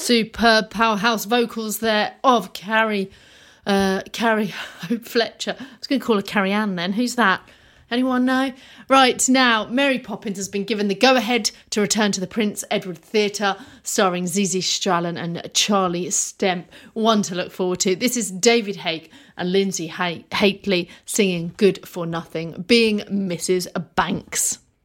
Superb powerhouse vocals there of Carrie Hope Fletcher. I was going to call her Carrie Ann then. Who's that? Anyone know? Right, now, Mary Poppins has been given the go-ahead to return to the Prince Edward Theatre, starring Zizi Strallen and Charlie Stemp. One to look forward to. This is David Hake and Lindsay Haitley singing Good for Nothing, being Mrs. Banks.